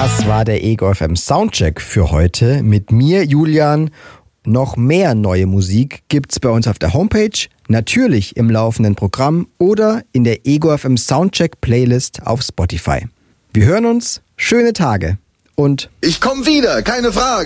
Das war der Ego FM Soundcheck für heute mit mir, Julian. Noch mehr neue Musik gibt's bei uns auf der Homepage, natürlich im laufenden Programm oder in der Ego FM Soundcheck Playlist auf Spotify. Wir hören uns, schöne Tage und ich komm wieder, keine Frage.